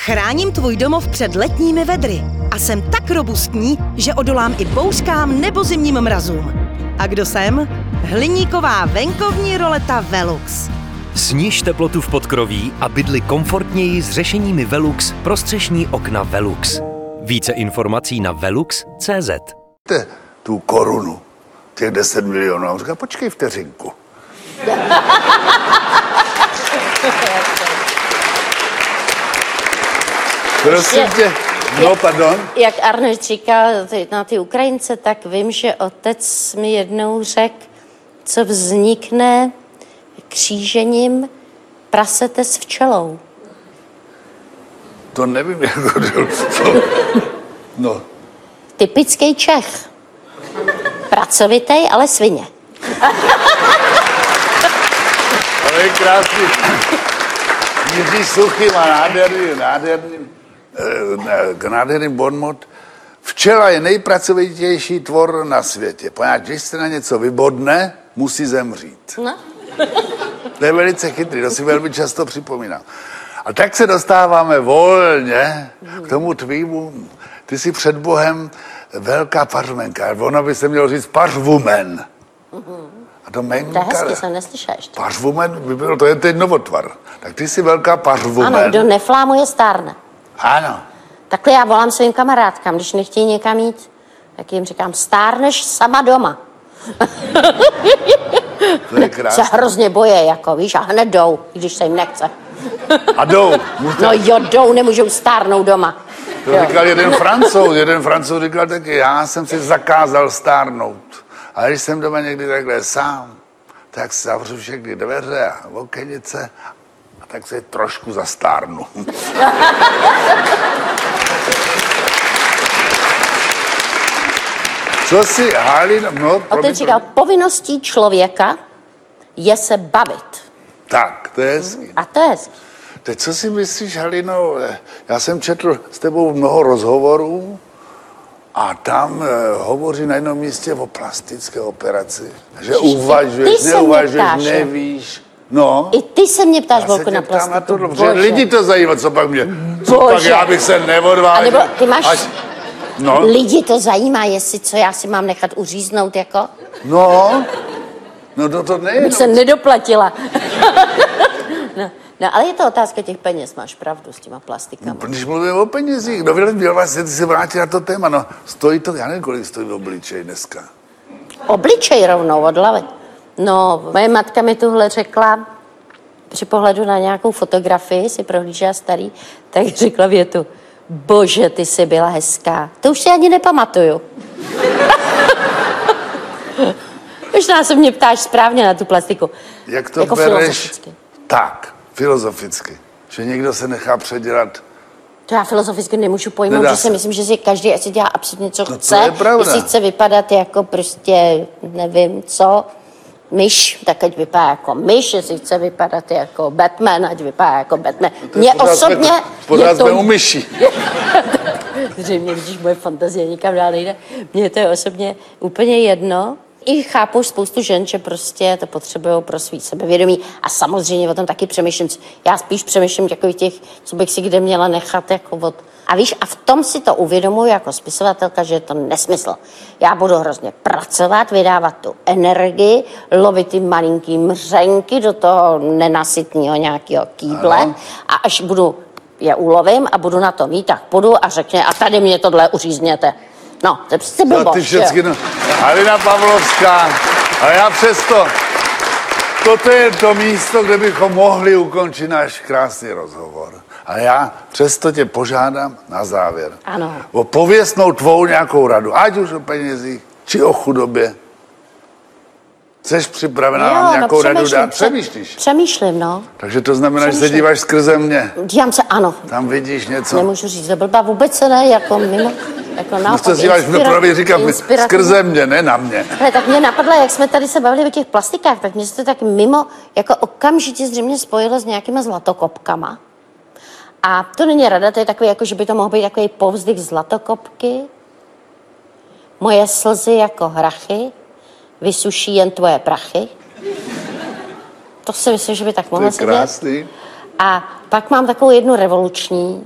Chráním tvůj domov před letními vedry a jsem tak robustní, že odolám i bouřkám nebo zimním mrazům. A kdo jsem? Hliníková venkovní roleta Velux. Sniž teplotu v podkroví a bydli komfortněji s řešeními Velux pro střešní okna Velux. Více informací na velux.cz. Tu korunu, těch 10 milionů. A on říká, počkej vteřinku. Prosím tě, no pardon. Jak Arnold říkal na ty Ukrajince, tak vím, že otec mi jednou řekl, co vznikne křížením prasete s včelou. To nevím, jako no. Typický Čech. Pracovitej, ale svině. Ale je krásný. Jiří Suchý má nádherný bonmot. Včela je nejpracovitější tvor na světě. Poněvadž když se na něco vybodne, musí zemřít. No. To je velice chytrý, to si velmi často připomínám. A tak se dostáváme volně k tomu tvýmu. Ty jsi před Bohem velká pařmenka. Ono by se mělo říct pařvumen. A to menka. To je hezky, jsem neslyšela ještě. Pařvumen by bylo, to je teď novotvar. Tak ty jsi velká pařvumen. Ano, kdo neflámuje, stárne. Ano. Takhle já volám svým kamarádkám, když nechtějí někam jít, tak jim říkám, stárneš sama doma. To je krásné. Se hrozně boje, jako víš, a hned jdou, když se jim nechce. A jdou. No jo, jdou, nemůžou stárnout doma. To říkal jeden francouz říkal taky, já jsem si zakázal stárnout. Ale když jsem doma někdy takhle sám, tak si zavřu všechny dveře a okenice a tak se trošku zastárnu. Co si, Halina, no... A teď říkal, povinností člověka je se bavit. Tak, to je hezký. A to je hezký. Teď co si myslíš, Halino, já jsem četl s tebou mnoho rozhovorů a tam hovoří na jednom místě o plastické operaci. Že uvažuješ, neuvažuješ, nevíš. No. I ty se mě ptáš, Volku, na plastiku. Na to, protože lidi to zajímá, co pak mě. Co Bože. pak já bych se neodvážil. A nebo ty máš... No. Lidi to zajímá, jestli co já si mám nechat uříznout, jako? No to nejde. Bych se nedoplatila. No, ale je to otázka těch peněz, máš pravdu s těma plastikama. No, když mluvím o penězích, měl vlastně, ty se vrátí na to téma, no stojí to, já nevím, kolik stojí obličej dneska. Obličej rovnou od hlavy. No, moje matka mi tuhle řekla, při pohledu na nějakou fotografii, si prohlížela starý, tak řekla větu, bože, ty jsi byla hezká. To už si ani nepamatuju. Možná se mě ptáš správně na tu plastiku. Jak to jako bereš? Filozoficky. Tak, filozoficky. Že někdo se nechá předělat. To já filozoficky nemůžu pojmout, že si myslím, že si každý asi dělá absolutně, co chce. To je pravda. Jestli chce vypadat jako prostě, nevím co, myš, tak ať vypadá jako myš, jestli chce vypadat jako Batman, ať vypadá jako Batman. Mně osobně pořád jsme u myší. Zřejmě, když moje fantazie nikam dál nejde, mně to je osobně úplně jedno. I chápu spoustu žen, že prostě to potřebují pro svý sebevědomí a samozřejmě o tom taky přemýšlím. Já spíš přemýšlím takových těch, co bych si kde měla nechat jako od... A víš, a v tom si to uvědomuji jako spisovatelka, že je to nesmysl. Já budu hrozně pracovat, vydávat tu energii, lovit ty malinký mřenky do toho nenasytného nějakého kýble a až je ulovím a budu na to mít, tak půjdu a řekne, a tady mě tohle uřízněte. No, to je prostě blbost, ty všecky, no. Halina Pavlovská, a já přesto, toto je to místo, kde bychom mohli ukončit náš krásný rozhovor. A já přesto tě požádám na závěr. Ano. O pověstnou tvou nějakou radu, ať už o penězích, či o chudobě. Jseš připravená nám nějakou radu dát? Přemýšlíš? Přemýšlím, no. Takže to znamená, že se díváš skrze mě. Dívám se, ano. Tam vidíš něco. Nemůžu říct, to blbá vůbec se ne, jako mimo, jako naopak. No to díváš, právě říkám, skrze mě, ne na mě. Ale tak mě napadlo, jak jsme tady se bavili o těch plastikách, tak mě se to tak mimo, jako okamžitě zřejmě spojilo s nějakýma zlatokopkama. A to není rada, to je takový, jako že by to mohl být takový povzdych zlatokopky. Moje slzy jako hrachy, vysuší jen tvoje prachy. To si myslím, že by tak mohlo sedět. To je krásný. A pak mám takovou jednu revoluční,